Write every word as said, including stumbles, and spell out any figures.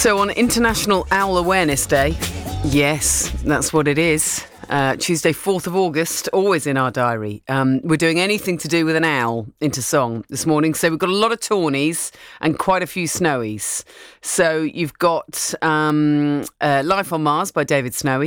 So on International Owl Awareness Day, yes, that's what it is. Uh, Tuesday, fourth of August, always in our diary. Um, we're doing anything to do with an owl into song this morning. So we've got a lot of tawnies and quite a few snowies. So you've got um, uh, Life on Mars by David Snowy.